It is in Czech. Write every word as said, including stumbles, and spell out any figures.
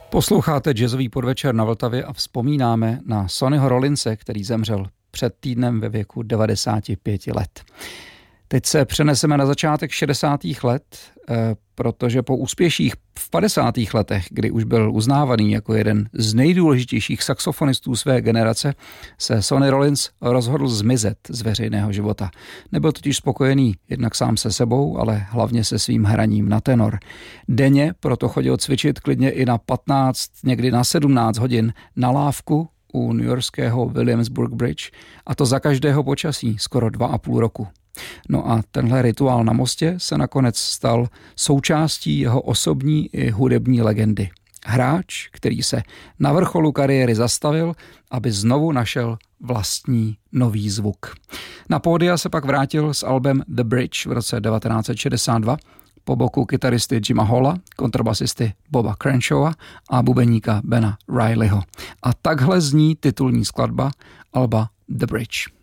Posloucháte jazzový podvečer na Vltavě a vzpomínáme na Sonnyho Rollinse, který zemřel před týdnem ve věku devadesáti pěti let. Teď se přeneseme na začátek šedesátých let, protože po úspěších v padesátých letech, kdy už byl uznávaný jako jeden z nejdůležitějších saxofonistů své generace, se Sonny Rollins rozhodl zmizet z veřejného života. Nebyl totiž spokojený jednak sám se sebou, ale hlavně se svým hraním na tenor. Denně proto chodil cvičit klidně i na patnáct, někdy na sedmnáct hodin na lávku u newyorského Williamsburg Bridge, a to za každého počasí skoro dva a půl roku. No a tenhle rituál na mostě se nakonec stal součástí jeho osobní i hudební legendy. Hráč, který se na vrcholu kariéry zastavil, aby znovu našel vlastní nový zvuk. Na pódia se pak vrátil s albem The Bridge v roce devatenáct set šedesát dva po boku kytaristy Jima Halla, kontrabasisty Boba Crenshawa a bubeníka Bena Rileyho. A takhle zní titulní skladba alba The Bridge.